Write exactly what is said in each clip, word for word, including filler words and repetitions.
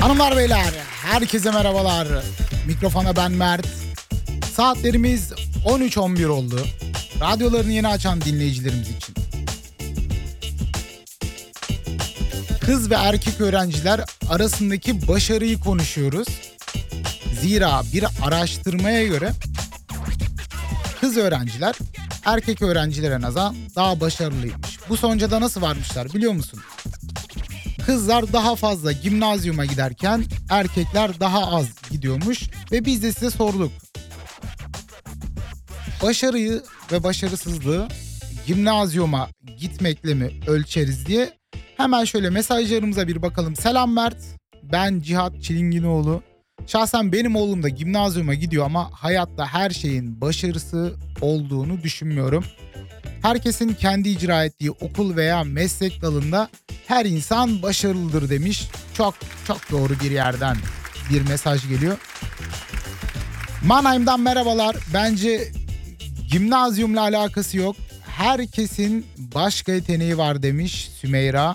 Hanımlar beyler, herkese merhabalar. Mikrofona ben Mert. Saatlerimiz on üç on bir oldu. Radyolarını yeni açan dinleyicilerimiz için. Kız ve erkek öğrenciler arasındaki başarıyı konuşuyoruz. Zira bir araştırmaya göre kız öğrenciler erkek öğrencilere nazaran daha başarılıymış. Bu sonuca da nasıl varmışlar biliyor musun? Kızlar daha fazla gimnazyuma giderken erkekler daha az gidiyormuş ve biz de size sorduk. Başarıyı ve başarısızlığı gimnazyuma gitmekle mi ölçeriz diye hemen şöyle mesajlarımıza bir bakalım. Selam Mert, ben Cihat Çilinginoğlu. Şahsen benim oğlum da gimnazyuma gidiyor ama hayatta her şeyin başarısı olduğunu düşünmüyorum. Herkesin kendi icra ettiği okul veya meslek dalında her insan başarılıdır demiş. Çok çok doğru bir yerden bir mesaj geliyor. Mannheim'dan merhabalar. Bence gimnazyumla alakası yok. Herkesin başka yeteneği var demiş Sümeyra.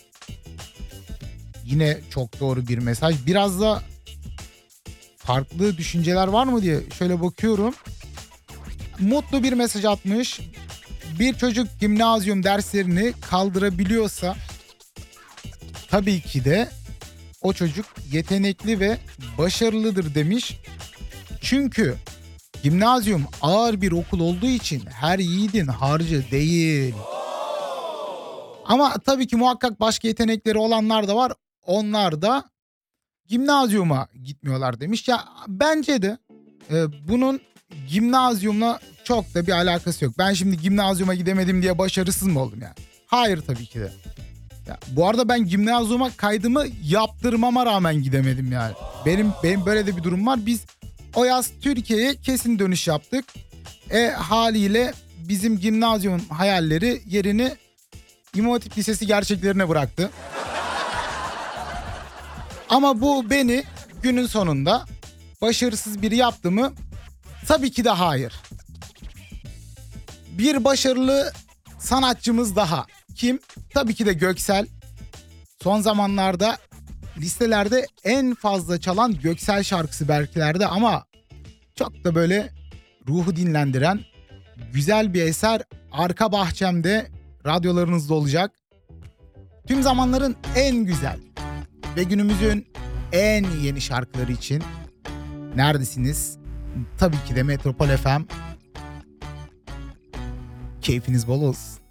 Yine çok doğru bir mesaj. Biraz da farklı düşünceler var mı diye şöyle bakıyorum. Mutlu bir mesaj atmış. Bir çocuk gimnazyum derslerini kaldırabiliyorsa tabii ki de o çocuk yetenekli ve başarılıdır demiş. Çünkü gimnazyum ağır bir okul olduğu için her yiğidin harcı değil. Ama tabii ki muhakkak başka yetenekleri olanlar da var. Onlar da gimnazyuma gitmiyorlar demiş. Ya bence de e, bunun gimnazyumla çok da bir alakası yok. Ben şimdi gimnazyuma gidemedim diye başarısız mı oldum yani? Hayır tabii ki de. Ya, bu arada ben gimnazyuma kaydımı yaptırmama rağmen gidemedim yani. Benim benim böyle de bir durum var. Biz o yaz Türkiye'ye kesin dönüş yaptık. E haliyle bizim gimnazyumun hayalleri yerini İmam Hatip Lisesi gerçeklerine bıraktı. Ama bu beni günün sonunda başarısız biri yaptı mı? Tabii ki de hayır. Bir başarılı sanatçımız daha. Kim? Tabii ki de Göksel. Son zamanlarda listelerde en fazla çalan Göksel şarkısı belkilerde ama çok da böyle ruhu dinlendiren güzel bir eser Arka Bahçem'de radyolarınızda olacak. Tüm zamanların en güzel ve günümüzün en yeni şarkıları için neredesiniz? Tabii ki de Metropol F M. Keyfiniz bol olsun.